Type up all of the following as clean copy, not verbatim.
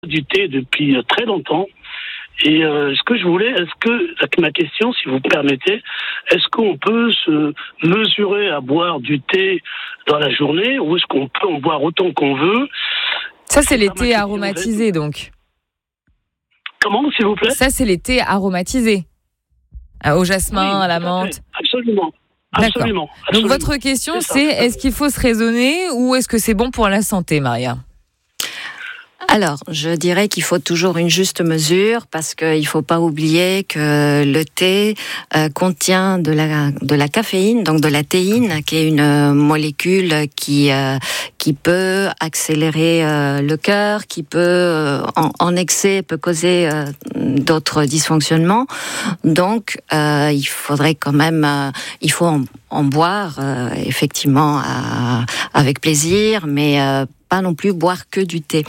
du thé depuis très longtemps. Et ma question, si vous permettez, est-ce qu'on peut se mesurer à boire du thé dans la journée ou est-ce qu'on peut en boire autant qu'on veut? Ça, c'est les thés aromatisés, donc. Comment, s'il vous plaît? Ça, c'est les thés aromatisés. Au jasmin, oui, à la menthe. Absolument. D'accord. Absolument. Donc, votre question, c'est est-ce qu'il faut se raisonner ou est-ce que c'est bon pour la santé, Maria? Alors, je dirais qu'il faut toujours une juste mesure parce qu'il ne faut pas oublier que le thé contient de la caféine, donc de la théine, qui est une molécule qui peut accélérer le cœur, qui peut, en excès, peut causer d'autres dysfonctionnements. Donc, il faudrait quand même, il faut en boire, effectivement, avec plaisir, mais pas non plus boire que du thé.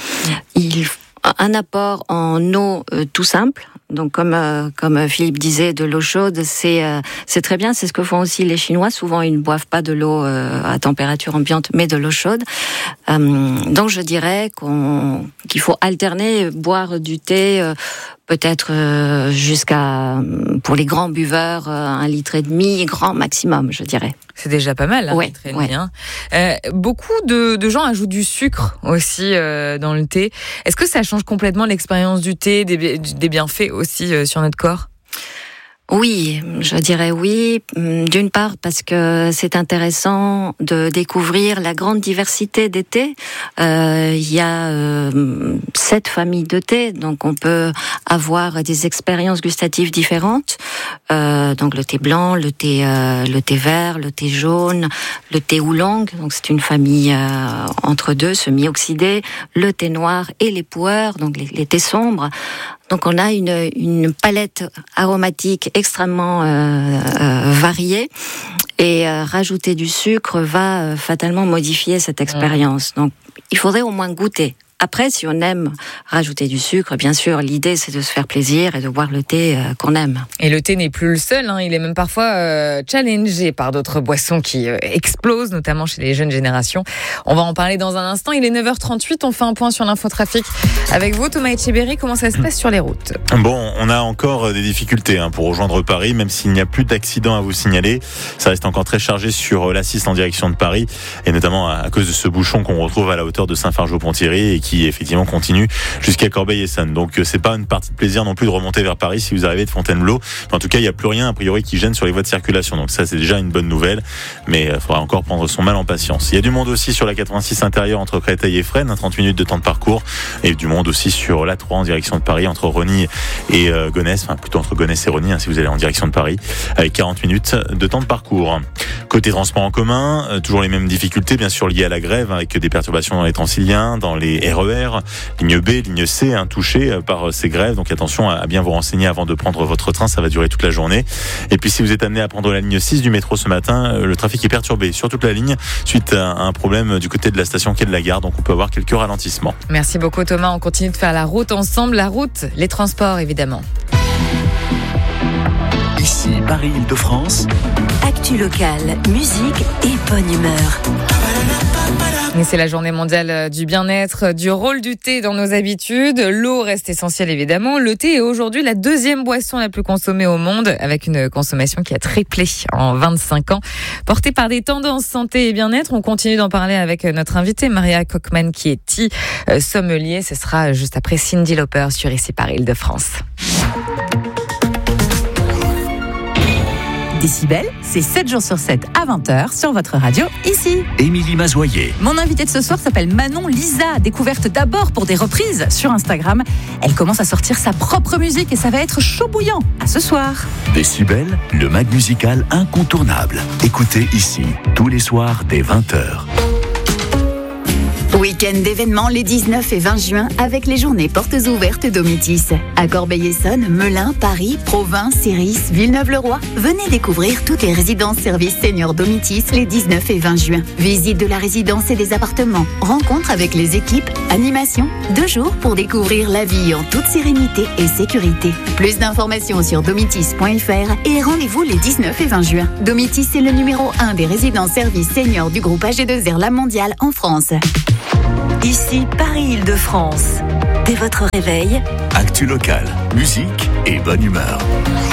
Un apport en eau tout simple. Donc comme Philippe disait, de l'eau chaude, c'est très bien. C'est ce que font aussi les Chinois. Souvent, ils ne boivent pas de l'eau à température ambiante, mais de l'eau chaude. Donc je dirais qu'il faut alterner, boire du thé. Peut-être jusqu'à, pour les grands buveurs, 1,5 litre, grand maximum, je dirais. C'est déjà pas mal, ouais, 1,5 litre. Hein. Beaucoup de gens ajoutent du sucre aussi dans le thé. Est-ce que ça change complètement l'expérience du thé, des bienfaits aussi sur notre corps ? Oui, je dirais oui. D'une part parce que c'est intéressant de découvrir la grande diversité des thés. Il y a 7 familles de thé, donc on peut avoir des expériences gustatives différentes. Donc le thé blanc, le thé vert, le thé jaune, le thé oolong. Donc c'est une famille entre deux, semi-oxydée. Le thé noir et les pu'er, donc les thés sombres. Donc on a une palette aromatique extrêmement variée et rajouter du sucre va fatalement modifier cette expérience. Donc il faudrait au moins goûter. Après, si on aime rajouter du sucre, bien sûr, l'idée c'est de se faire plaisir et de boire le thé qu'on aime. Et le thé n'est plus le seul, hein. Il est même parfois challengé par d'autres boissons qui explosent, notamment chez les jeunes générations. On va en parler dans un instant. Il est 9h38, on fait un point sur l'infotrafic. Avec vous, Thomas Etcheberry, comment ça se passe sur les routes ? Bon, on a encore des difficultés pour rejoindre Paris, même s'il n'y a plus d'accidents à vous signaler. Ça reste encore très chargé sur l'A6 en direction de Paris, et notamment à cause de ce bouchon qu'on retrouve à la hauteur de Saint-Fargeau-Ponthierry et qui effectivement continue jusqu'à Corbeil-Essonnes. Donc c'est pas une partie de plaisir non plus de remonter vers Paris si vous arrivez de Fontainebleau. En tout cas, il n'y a plus rien a priori qui gêne sur les voies de circulation. Donc ça, c'est déjà une bonne nouvelle, mais il faudra encore prendre son mal en patience. Il y a du monde aussi sur la 86 intérieure entre Créteil et Fresnes, 30 minutes de temps de parcours, et du monde aussi sur la 3 en direction de Paris entre Rosny et Gonesse, enfin plutôt entre Gonesse et Rosny si vous allez en direction de Paris, avec 40 minutes de temps de parcours. Côté transport en commun, toujours les mêmes difficultés bien sûr liées à la grève, avec des perturbations dans les Transiliens, dans les RER, ligne B, ligne C, touchées par ces grèves. Donc attention à bien vous renseigner avant de prendre votre train, ça va durer toute la journée. Et puis si vous êtes amené à prendre la ligne 6 du métro ce matin, le trafic est perturbé sur toute la ligne suite à un problème du côté de la station quai de la Gare, donc on peut avoir quelques ralentissements. Merci beaucoup Thomas, on continue de faire la route ensemble, la route, les transports évidemment. Ici Paris-Île-de-France. Actu locale, musique et bonne humeur. Et c'est la journée mondiale du bien-être, du rôle du thé dans nos habitudes. L'eau reste essentielle évidemment. Le thé est aujourd'hui la 2e boisson la plus consommée au monde, avec une consommation qui a triplé en 25 ans. Portée par des tendances santé et bien-être, on continue d'en parler avec notre invitée Maria Kochman qui est sommelier. Ce sera juste après Cyndi Lauper sur Ici Paris-Île-de-France. Décibel, c'est 7 jours sur 7 à 20h sur votre radio, ici. Émilie Mazoyer. Mon invitée de ce soir s'appelle Manon Lisa, découverte d'abord pour des reprises sur Instagram. Elle commence à sortir sa propre musique et ça va être chaud bouillant. À ce soir. Décibel, le mag musical incontournable. Écoutez ici, tous les soirs dès 20h. Week-end d'événements les 19 et 20 juin avec les journées portes ouvertes Domitis. À Corbeil-Essonnes, Melun, Paris, Provins, Céris, Villeneuve-le-Roi. Venez découvrir toutes les résidences services seniors Domitis les 19 et 20 juin. Visite de la résidence et des appartements. Rencontre avec les équipes. Animation. 2 jours pour découvrir la vie en toute sérénité et sécurité. Plus d'informations sur domitis.fr et rendez-vous les 19 et 20 juin. Domitis est le numéro 1 des résidences services seniors du groupe AG2R La Mondiale en France. Ici Paris-Île-de-France. Dès votre réveil, actu locale, musique et bonne humeur.